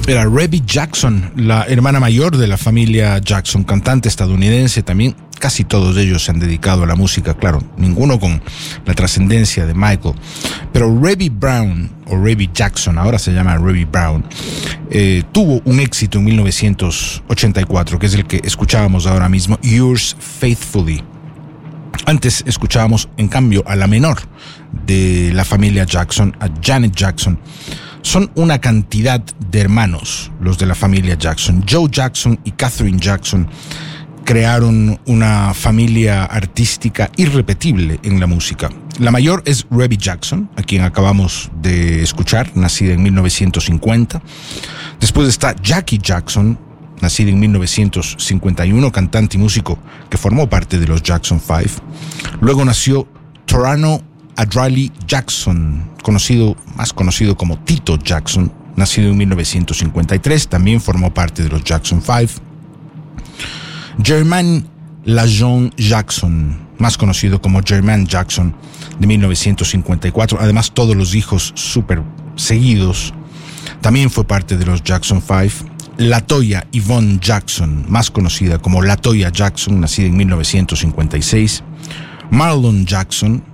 era Rebbie Jackson, la hermana mayor de la familia Jackson, cantante estadounidense también. Casi todos ellos se han dedicado a la música, claro, ninguno con la trascendencia de Michael. Pero Rebbie Brown, o Rebbie Jackson, ahora se llama Rebbie Brown, tuvo un éxito en 1984, que es el que escuchábamos ahora mismo, Yours Faithfully. Antes escuchábamos, en cambio, a la menor de la familia Jackson, a Janet Jackson. Son una cantidad de hermanos, los de la familia Jackson. Joe Jackson y Catherine Jackson crearon una familia artística irrepetible en la música. La mayor es Rebbie Jackson, a quien acabamos de escuchar, nacida en 1950. Después está Jackie Jackson, nacida en 1951, cantante y músico que formó parte de los Jackson 5. Luego nació Torano Adderley Jackson, más conocido como Tito Jackson, nacido en 1953, también formó parte de los Jackson 5. Jermaine LaJean Jackson, más conocido como Jermaine Jackson, de 1954. Además, todos los hijos súper seguidos, también fue parte de los Jackson 5. LaToya Yvonne Jackson, más conocida como LaToya Jackson, nacida en 1956. Marlon Jackson,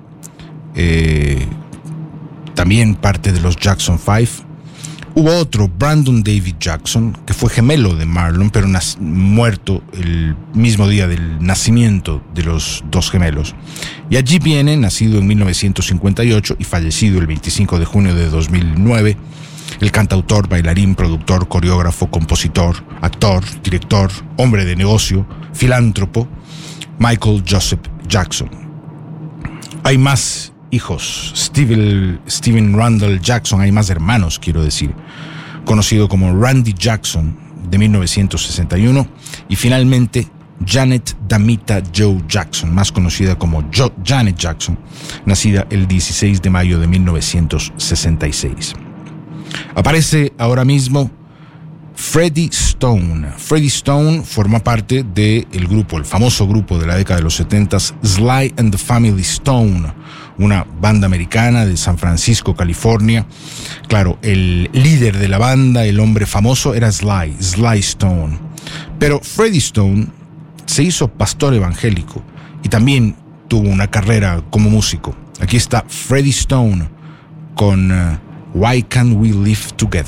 también parte de los Jackson 5. Hubo otro, Brandon David Jackson, que fue gemelo de Marlon, pero muerto el mismo día del nacimiento de los dos gemelos. Y allí viene, nacido en 1958 y fallecido el 25 de junio de 2009, el cantautor, bailarín, productor, coreógrafo, compositor, actor, director, hombre de negocio, filántropo, Michael Joseph Jackson. Hay más hijos, Steven Randall Jackson, hay más hermanos, quiero decir, conocido como Randy Jackson, de 1961, y finalmente Janet Damita Joe Jackson, más conocida como Janet Jackson, nacida el 16 de mayo de 1966. Aparece ahora mismo Freddie Stone. Freddie Stone forma parte del grupo, el famoso grupo de la década de los 70s, Sly and the Family Stone, una banda americana de San Francisco, California. Claro, el líder de la banda, el hombre famoso, era Sly Stone. Pero Freddie Stone se hizo pastor evangélico y también tuvo una carrera como músico. Aquí está Freddie Stone con Why Can't We Live Together.